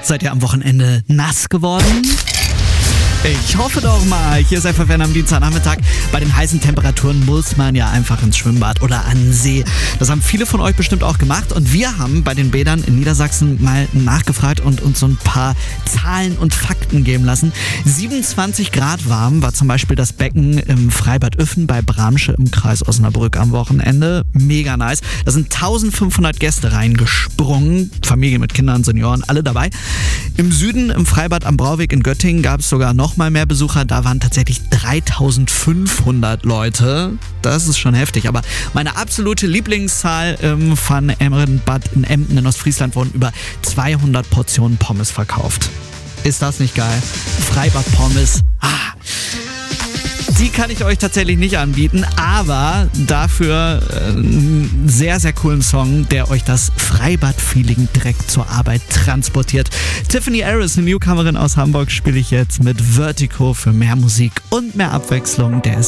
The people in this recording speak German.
Seid ihr am Wochenende nass geworden? Ich hoffe doch mal. Hier ist FFN am Dienstagnachmittag. Bei den heißen Temperaturen muss man ja einfach ins Schwimmbad oder an den See. Das haben viele von euch bestimmt auch gemacht. Und wir haben bei den Bädern in Niedersachsen mal nachgefragt und uns so ein paar Zahlen und Fakten geben lassen. 27 Grad warm war zum Beispiel das Becken im Freibad Ueffen bei Bramsche im Kreis Osnabrück am Wochenende. Mega nice. Da sind 1500 Gäste reingesprungen. Familie mit Kindern, Senioren, alle dabei. Im Süden, im Freibad am Brauweg in Göttingen, gab es sogar noch mal mehr Besucher. Da waren tatsächlich 3500 Leute. Das ist schon heftig. Aber meine absolute Lieblingszahl im Van Emmerenbad in Emden in Ostfriesland wurden über 200 Portionen Pommes verkauft. Ist das nicht geil? Freibad-Pommes. Die kann ich euch tatsächlich nicht anbieten, aber dafür einen sehr, sehr coolen Song, der euch das Freibad-Feeling direkt zur Arbeit transportiert. Tiffany Harris, eine Newcomerin aus Hamburg, spiele ich jetzt mit Vertigo für mehr Musik und mehr Abwechslung. Der ist